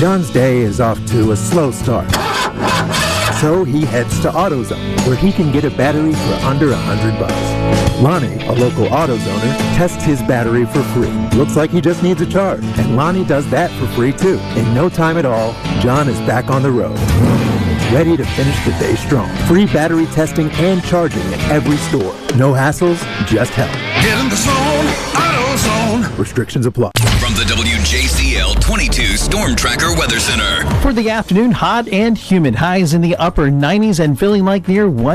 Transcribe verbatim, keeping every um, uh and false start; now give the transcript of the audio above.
John's day is off to a slow start. So he heads to AutoZone, where he can get a battery for under a hundred bucks. Lonnie, a local AutoZoner, tests his battery for free. Looks like he just needs a charge, and Lonnie does that for free too. In no time at all, John is back on the road, ready to finish the day strong. Free battery testing and charging at every store. No hassles, just help. Get in the zone, AutoZone. Restrictions apply. From the W J C L twenty-two Storm Tracker Weather Center. For the afternoon, hot and humid. Highs in the upper nineties and feeling like near one.